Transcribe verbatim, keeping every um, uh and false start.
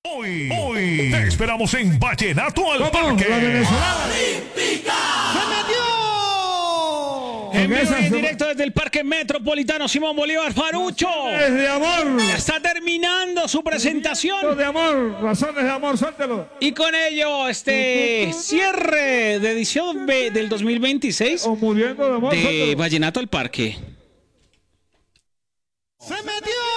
Hoy, hoy te esperamos en Vallenato al Parque. La venezolana ¡Olímpica! se metió. En vivo y en Esas- directo desde el Parque Metropolitano Simón Bolívar Farucho. Es de amor. Está terminando su presentación. De amor, razones de amor, suéltelo. Y con ello, este cierre de edición B del dos mil veintiséis O muriendo de amor, de suéltelo. Vallenato al Parque. Se metió.